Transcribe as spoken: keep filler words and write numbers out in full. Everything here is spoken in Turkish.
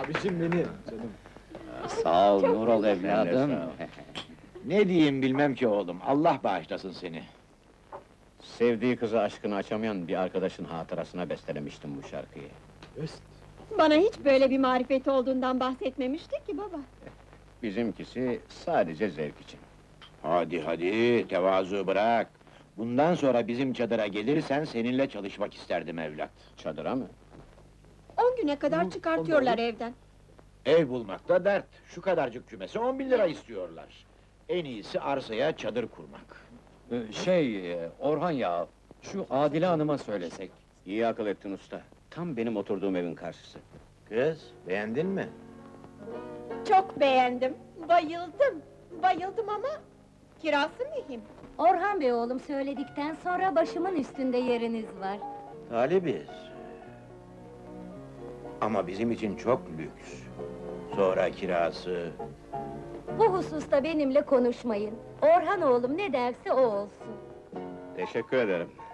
Abicim benim, canım. Sağ ol, Çok nur ol güzel. evladım. Ne diyeyim bilmem ki oğlum, Allah bağışlasın seni. Sevdiği kızı aşkını açamayan bir arkadaşın hatırasına bestelemiştim bu şarkıyı. Öst. Bana hiç böyle bir marifeti olduğundan bahsetmemişti ki baba. Bizimkisi sadece zevk için. Hadi hadi, tevazu bırak. Bundan sonra bizim çadıra gelirsen seninle çalışmak isterdim evlat. Çadıra mı? On güne kadar çıkartıyorlar evden. Ev bulmakta dert, şu kadarcık kümese on bin lira istiyorlar. En iyisi arsaya çadır kurmak. Ee, Şey, e, Orhan ya, şu Adile Hanım'a söylesek. İyi akıl ettin usta. Tam benim oturduğum evin karşısı. Kız, beğendin mi? Çok beğendim, bayıldım. Bayıldım ama kirası mühim. Orhan Bey oğlum söyledikten sonra başımın üstünde yeriniz var. Talibiz. Ama bizim için çok lüks. Sonra kirası... Bu hususta benimle konuşmayın. Orhan oğlum ne derse o olsun. Teşekkür ederim.